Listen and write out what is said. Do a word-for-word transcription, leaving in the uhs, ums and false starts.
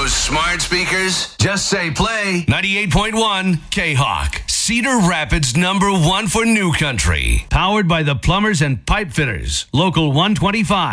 those smart speakers? Just say play. ninety-eight point one K-Hawk. Cedar Rapids number one for new country. Powered by the plumbers and pipe fitters. Local one twenty-five.